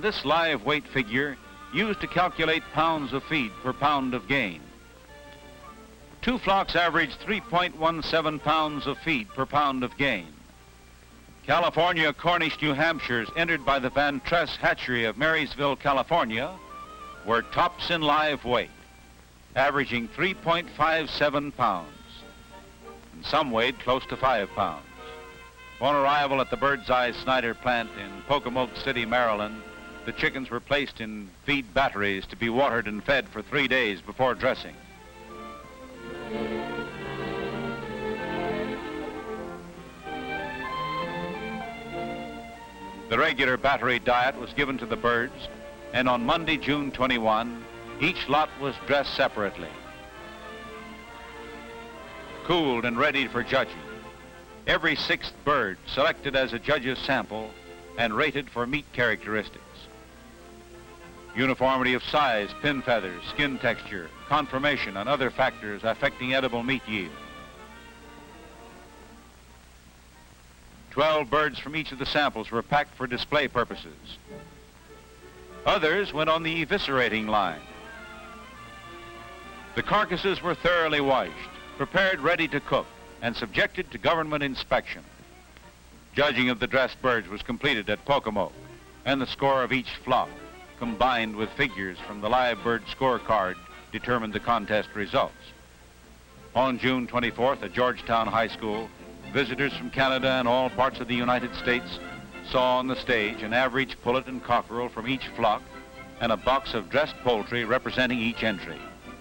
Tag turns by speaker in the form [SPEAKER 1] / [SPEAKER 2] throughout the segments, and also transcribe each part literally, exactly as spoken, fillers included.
[SPEAKER 1] this live weight figure used to calculate pounds of feed per pound of gain. Two flocks averaged three point one seven pounds of feed per pound of gain. California Cornish New Hampshires entered by the Van Tress hatchery of Marysville, California, were tops in live weight, averaging three point five seven pounds, and some weighed close to five pounds. On arrival at the Bird's Eye Snyder plant in Pocomoke City, Maryland, the chickens were placed in feed batteries to be watered and fed for three days before dressing. The regular battery diet was given to the birds, and on Monday, June twenty-first, each lot was dressed separately, cooled and ready for judging. Every sixth bird selected as a judge's sample and rated for meat characteristics. Uniformity of size, pin feathers, skin texture, conformation, and other factors affecting edible meat yield. Twelve birds from each of the samples were packed for display purposes. Others went on the eviscerating line. The carcasses were thoroughly washed, prepared ready to cook, and subjected to government inspection. Judging of the dressed birds was completed at Pocomoke, and the score of each flock, combined with figures from the live bird scorecard, determined the contest results. On June twenty-fourth at Georgetown High School, visitors from Canada and all parts of the United States saw on the stage an average pullet and cockerel from each flock and a box of dressed poultry representing each entry.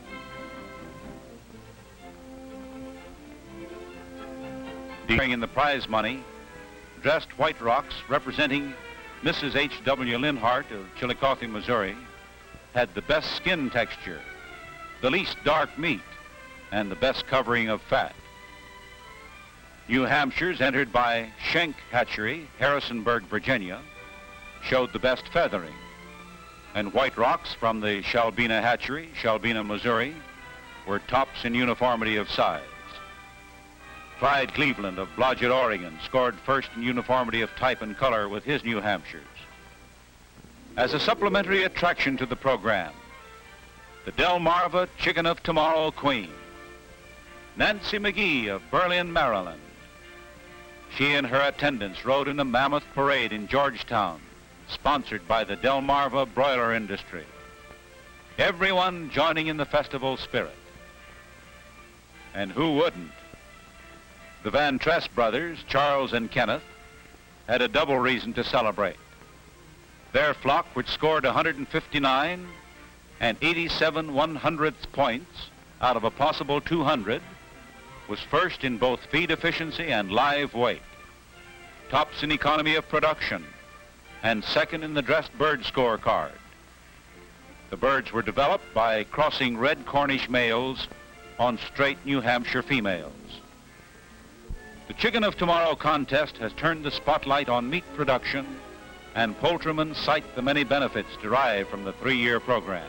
[SPEAKER 1] Declaring in the prize money, dressed White Rocks representing Missus H W Linhart of Chillicothe, Missouri, had the best skin texture, the least dark meat, and the best covering of fat. New Hampshires, entered by Schenck Hatchery, Harrisonburg, Virginia, showed the best feathering, and White Rocks from the Shalbina Hatchery, Shalbina, Missouri, were tops in uniformity of size. Clyde Cleveland of Blodgett, Oregon, scored first in uniformity of type and color with his New Hampshires. As a supplementary attraction to the program, the Delmarva Chicken of Tomorrow Queen, Nancy McGee of Berlin, Maryland. She and her attendants rode in a mammoth parade in Georgetown, sponsored by the Delmarva broiler industry. Everyone joining in the festival spirit. And who wouldn't? The Van Tress brothers, Charles and Kenneth, had a double reason to celebrate. Their flock, which scored one hundred fifty-nine and eighty-seven one-hundredths points out of a possible two hundred, was first in both feed efficiency and live weight, tops in economy of production, and second in the dressed bird scorecard. The birds were developed by crossing red Cornish males on straight New Hampshire females. The Chicken of Tomorrow contest has turned the spotlight on meat production, and poultrymen cite the many benefits derived from the three-year program.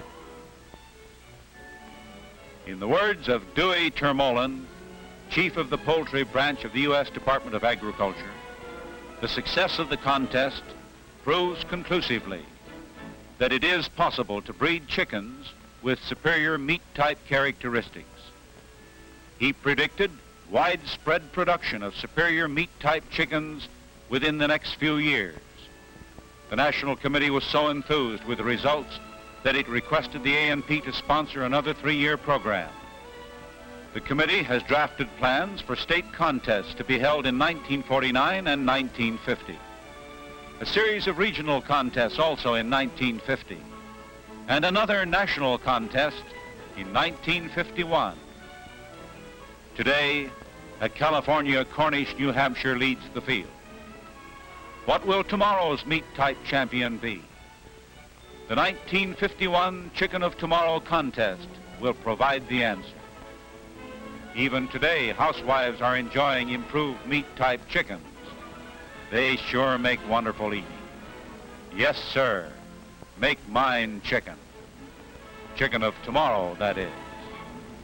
[SPEAKER 1] In the words of Dewey Termolen, chief of the poultry branch of the U S Department of Agriculture, the success of the contest proves conclusively that it is possible to breed chickens with superior meat-type characteristics. He predicted widespread production of superior meat-type chickens within the next few years. The National Committee was so enthused with the results that it requested the A N P to sponsor another three-year program. The committee has drafted plans for state contests to be held in nineteen forty-nine and nineteen fifty. A series of regional contests also in nineteen fifty, and another national contest in nineteen fifty-one. Today, a California Cornish New Hampshire leads the field. What will tomorrow's meat-type champion be? The nineteen fifty-one Chicken of Tomorrow contest will provide the answer. Even today, housewives are enjoying improved meat-type chickens. They sure make wonderful eating. Yes, sir. Make mine chicken. Chicken of Tomorrow, that is.